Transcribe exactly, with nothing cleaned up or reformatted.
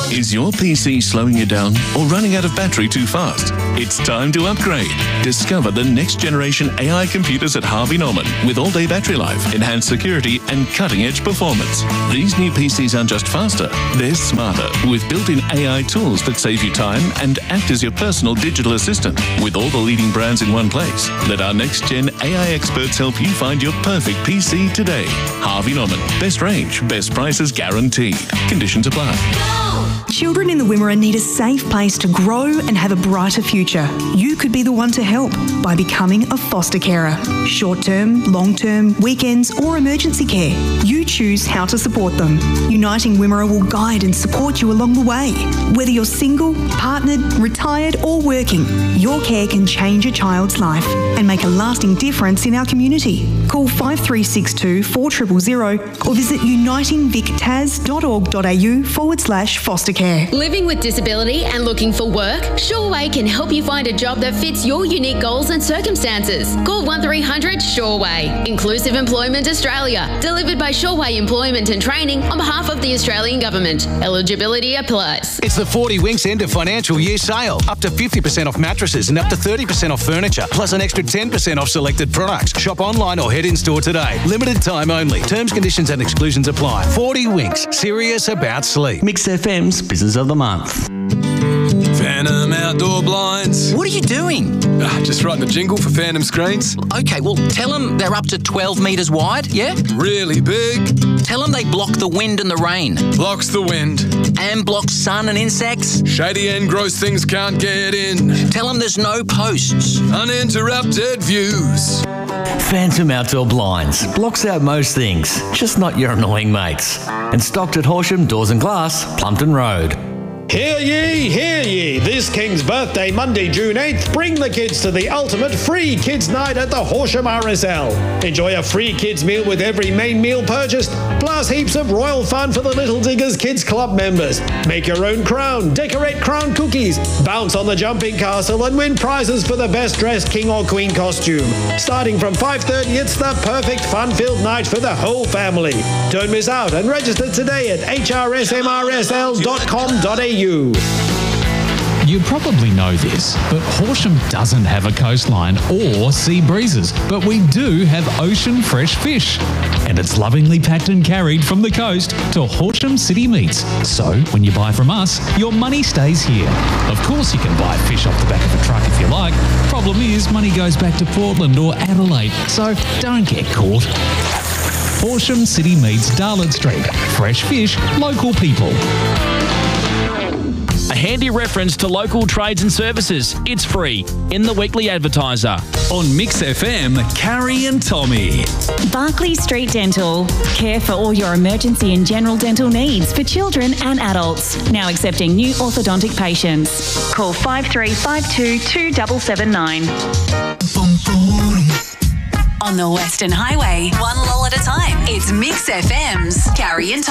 Is your P C slowing you down or running out of battery too fast? It's time to upgrade. Discover the next generation A I computers at Harvey Norman with all-day battery life, enhanced security and cutting-edge performance. These new P Cs aren't just faster, they're smarter with built-in A I tools that save you time and act as your personal digital assistant. With all the leading brands in one place, let our next-gen A I experts help you find your perfect P C today. Harvey Norman. Best range, best prices guaranteed. Conditions apply. Children in the Wimmera need a safe place to grow and have a brighter future. You could be the one to help by becoming a foster carer. Short-term, long-term, weekends or emergency care. You choose how to support them. Uniting Wimmera will guide and support you along the way. Whether you're single, partnered, retired or working, your care can change a child's life and make a lasting difference in our community. Call five three six two, four zero zero zero or visit unitingvictaz.org.au forward slash foster care. Living with disability and looking for work? Sureway can help you find a job that fits your unique goals and circumstances. Call one three hundred Sureway. Inclusive Employment Australia. Delivered by Sureway Employment and Training on behalf of the Australian Government. Eligibility applies. It's the forty Winks end of financial year sale. Up to fifty percent off mattresses and up to thirty percent off furniture, plus an extra ten percent off selected products. Shop online or head in store today. Limited time only. Terms, conditions and exclusions apply. forty Winks. Serious about sleep. Mix F M's Business of the Month. Phantom Outdoor Blinds. What are you doing? Ah, just writing the jingle for Phantom Screens. Okay, well, tell them they're up to twelve metres wide, yeah? Really big. Tell them they block the wind and the rain. Blocks the wind. And block sun and insects. Shady and gross things can't get in. Tell them there's no posts. Uninterrupted views. Phantom Outdoor Blinds blocks out most things, just not your annoying mates. And stocked at Horsham Doors and Glass, Plumpton Road. Hear ye, hear ye. This King's birthday, Monday, June eighth, bring the kids to the ultimate free kids night at the Horsham R S L. Enjoy a free kids meal with every main meal purchased, plus heaps of royal fun for the Little Diggers Kids Club members. Make your own crown, decorate crown cookies, bounce on the jumping castle and win prizes for the best dressed king or queen costume. Starting from five thirty, it's the perfect fun-filled night for the whole family. Don't miss out and register today at h r s m r s l dot com dot a u. You. You probably know this, but Horsham doesn't have a coastline or sea breezes, but we do have ocean fresh fish. And it's lovingly packed and carried from the coast to Horsham City Meats. So when you buy from us, your money stays here. Of course you can buy fish off the back of a truck if you like. Problem is, money goes back to Portland or Adelaide, so don't get caught. Horsham City Meats, Darlot Street. Fresh fish, local people. A handy reference to local trades and services. It's free in the Weekly Advertiser. On Mix F M, Carrie and Tommy. Barclay Street Dental. Care for all your emergency and general dental needs for children and adults. Now accepting new orthodontic patients. Call five three five two, two seven seven nine. On the Western Highway, one lull at a time. It's Mix F M's Carrie and Tommy.